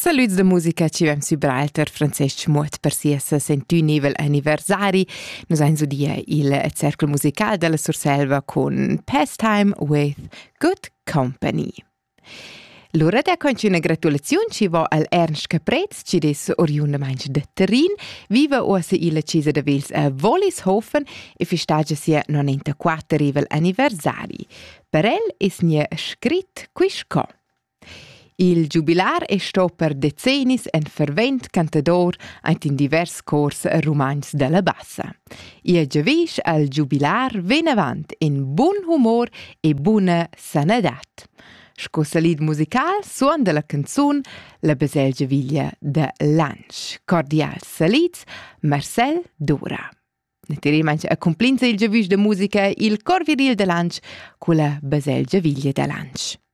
Saluts de musica ci vem subralter Francesc Schmutt per siesa centunivel anniversari. Nus ein so dia il cercle musical della Surselva con Pastime with Good Company. L'ora da conci una gratulazione ci va al Ernst Caprez, ci des oriunda mainz de Terrin, viva ossa illa cisa de Vels a Wollishofen e festagia sia 94 rivel anniversari. Per el es nia scrit quisco. Il jubilar è sto per decennis en fervent cantador ant in divers cors rumagns della Bassa. Ia giavisch al jubilar ven avant in bun humor e buna sanadat. Sco salid musical suon della canzun La Baselgia Viglia de Lansch. Cordial salits, Marcel Dora. Naturalmente accomplins il giavisch de musica il cor viril de Lansch con la Baselgia Viglia de Lansch.